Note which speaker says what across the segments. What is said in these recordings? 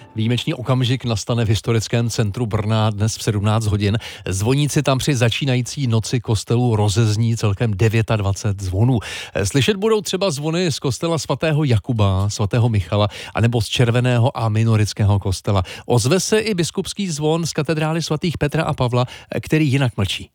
Speaker 1: Výjimečný okamžik nastane v historickém centru Brna dnes v 17 hodin. Zvoníci tam při začínající noci kostelu rozezní celkem 29 zvonů. Slyšet budou třeba zvony z kostela svatého Jakuba, svatého Michala, anebo z Červeného a Minorického kostela. Ozve se i biskupský zvon z katedrály svatých Petra a Pavla, který jinak mlčí.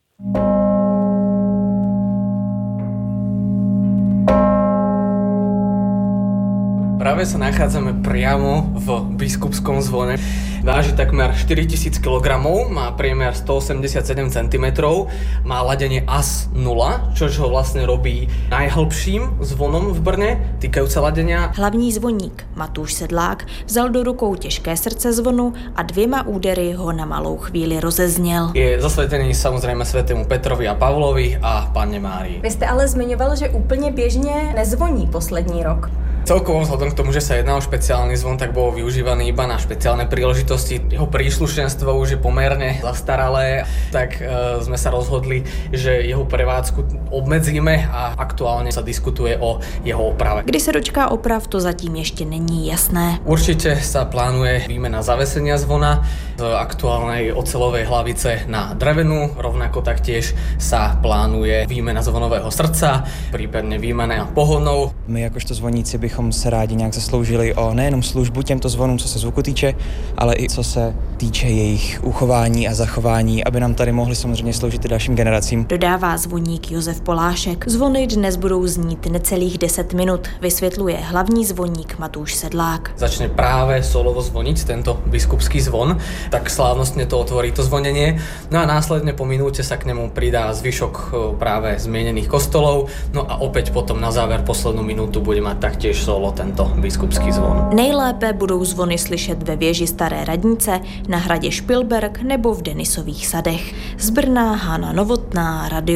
Speaker 2: Práve sa nachádzame priamo v biskupskom zvone. Váži takmer 4000 kg, má priemer 187 cm, má ladenie AS 0, čož ho vlastne robí najhlbším zvonom v Brne, týkajúce ladenia.
Speaker 3: Hlavní zvoník Matúš Sedlák vzal do rukou těžké srdce zvonu a 2 údery ho na malou chvíli rozezněl.
Speaker 2: Je zasvetený samozrejme svätému Petrovi a Pavlovi a Panne Márii.
Speaker 4: Vy jste ale zmiňoval, že úplně běžně nezvoní poslední rok.
Speaker 2: Celkovo vzhľadom k tomu, že sa jedná o špeciálny zvon, tak bol využívaný iba na špeciálne príležitosti. Jeho príslušenstvo už je pomerne zastaralé, tak sme sa rozhodli, že jeho prevádzku obmedzíme a aktuálne sa diskutuje o jeho oprave.
Speaker 3: Kdy se dočká oprav, to zatím ještě není jasné.
Speaker 2: Určite sa plánuje výmena zavesenia zvona z aktuálnej oceľovej hlavice na drevenú, rovnako taktiež sa plánuje výmena zvonového srdca, prípadne výmena pohonov.
Speaker 5: My jakožto zvoníci bychom se rádi nějak zasloužili o nejenom službu těmto zvonům, co se zvuku týče, ale i co se týče jejich uchování a zachování, aby nám tady mohli samozřejmě sloužit i dalším generacím.
Speaker 3: Dodává zvoník Josef Polášek. Zvony dnes budou znít necelých 10 minut, vysvětluje hlavní zvoník Matúš Sedlák.
Speaker 2: Začne práve solovo zvoniť tento biskupský zvon, tak slávnostne to otvorí to zvonenie. No a následne po minúte sa k nemu pridá zvyšok práve zmienených kostolov. No a opäť potom na záver poslednú minútu bude mať taktiež solo tento biskupský zvon.
Speaker 3: Nejlépe budou zvony slyšet ve věži Staré radnice, na hradě Špilberk nebo v Denisových sadech. Z Brna Hana Novotná, Radio